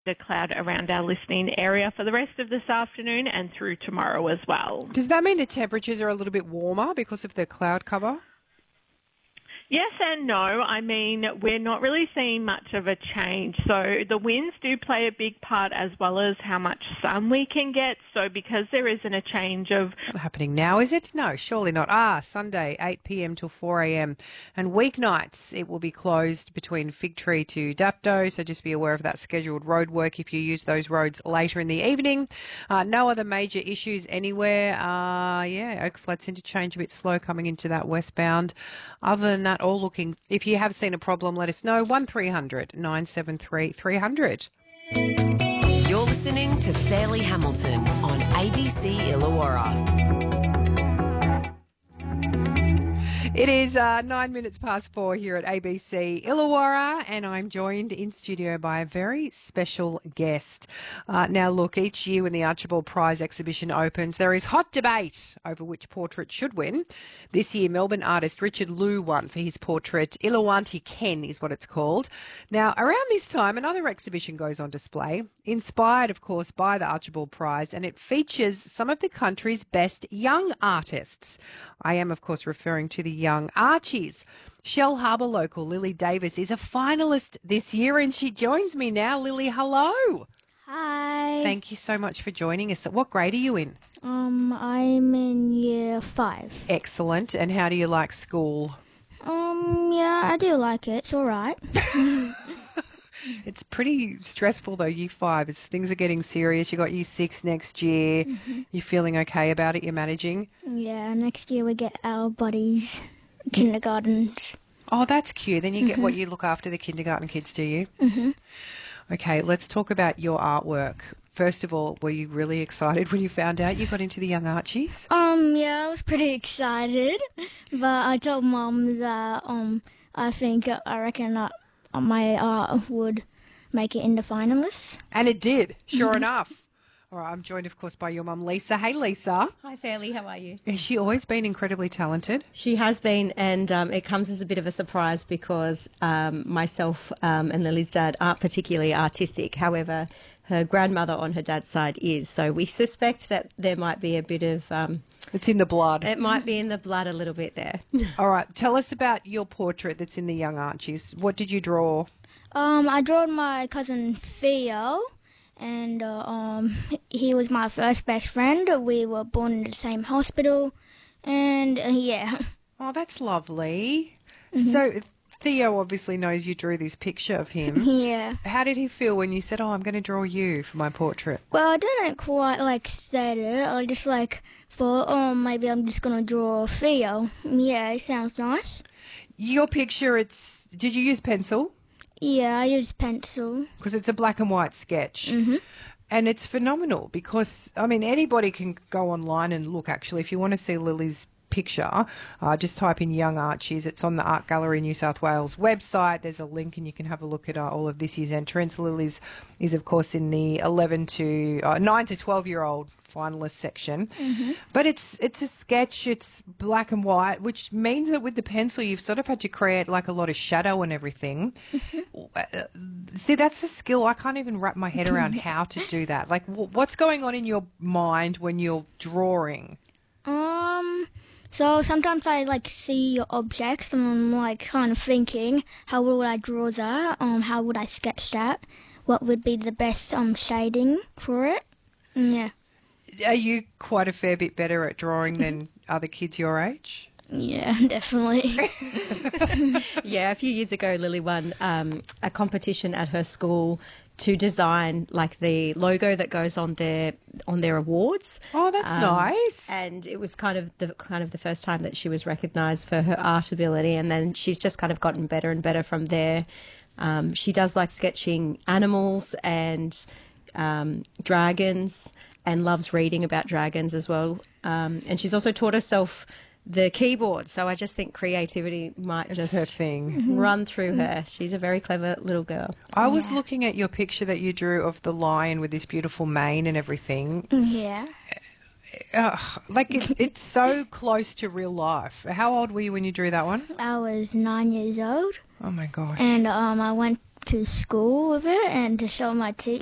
a cloud around our listening area for the rest of this afternoon and through tomorrow as well. Does that mean the temperatures are a little bit warmer because of the cloud cover? Yes and no. I mean, we're not really seeing much of a change. So the winds do play a big part as well as how much sun we can get. So because there isn't a change of... Not happening now, is it? No, surely not. Sunday, 8 p.m. till 4 a.m. And weeknights, it will be closed between Fig Tree to Dapto. So just be aware of that scheduled road work if you use those roads later in the evening. No other major issues anywhere. Oak Flats interchange a bit slow coming into that westbound. Other than that, all looking. If you have seen a problem, let us know. 1300 973 300. You're listening to Fairleigh Hamilton on ABC Illawarra. It is 9 minutes past 4 here at ABC Illawarra, and I'm joined in studio by a very special guest. Now, look, each year when the Archibald Prize exhibition opens, there is hot debate over which portrait should win. This year, Melbourne artist Richard Liu won for his portrait. Illawarra Ken is what it's called. Now, around this time, another exhibition goes on display, inspired, of course, by the Archibald Prize, and it features some of the country's best young artists. I am, of course, referring to the Young Archies. Shell Harbour local Lily Davis is a finalist this year, and she joins me now. Lily, hello. Hi. Thank you so much for joining us. What grade are you in? I'm in year 5. Excellent. And how do you like school? Yeah, I do like it. It's all right. It's pretty stressful though, year 5, as things are getting serious. You got year 6 next year. You're feeling okay about it? You're managing? Yeah, next year we get our buddies, kindergartens. Oh, that's cute. Then you get what you look after the kindergarten kids, do you? Okay, let's talk about your artwork. First of all, were you really excited when you found out you got into the Young Archies? Yeah, I was pretty excited, but I told Mum that I reckon that my art would make it in the finalists. And it did, sure enough. All right, I'm joined, of course, by your mum, Lisa. Hey, Lisa. Hi, Fairleigh. How are you? Has she always been incredibly talented? She has been, and it comes as a bit of a surprise because myself and Lily's dad aren't particularly artistic. However, her grandmother on her dad's side is. So we suspect that there might be a bit of... it's in the blood. It might be in the blood a little bit there. All right, tell us about your portrait that's in the Young Archies. What did you draw? I drew my cousin Theo, and he was my first best friend. We were born in the same hospital, and yeah. Oh, that's lovely. So Theo obviously knows you drew this picture of him. Yeah. How did he feel when you said, I'm going to draw you for my portrait? Well, I didn't quite said it. I just thought, maybe I'm just going to draw Theo. Yeah, it sounds nice. Your picture, did you use pencil? Yeah, I used pencil. Because it's a black and white sketch. And it's phenomenal because, anybody can go online and look, actually. If you want to see Lily's picture, just type in Young Archies. It's on the Art Gallery New South Wales website. There's a link and you can have a look at all of this year's entrants. Lily's is, of course, in the 9 to 12-year-old finalist section. But it's a sketch. It's black and white, which means that with the pencil you've sort of had to create a lot of shadow and everything. See, that's a skill. I can't even wrap my head around how to do that. What's going on in your mind when you're drawing? So sometimes I see objects and I'm kind of thinking, how would I draw that? How would I sketch that? What would be the best shading for it? Yeah. Are you quite a fair bit better at drawing than other kids your age? Yeah, definitely. Yeah, a few years ago, Lily won a competition at her school to design the logo that goes on their awards. Oh, that's nice. And it was kind of the first time that she was recognised for her art ability, and then she's just kind of gotten better and better from there. She does like sketching animals and dragons, and loves reading about dragons as well. And she's also taught herself the keyboard. So I just think creativity might It's her thing. run through her. She's a very clever little girl. I was looking at your picture that you drew of the lion with this beautiful mane and everything. Yeah. It's so close to real life. How old were you when you drew that one? I was 9 years old. Oh, my gosh. And I went to school with it and to show my teacher,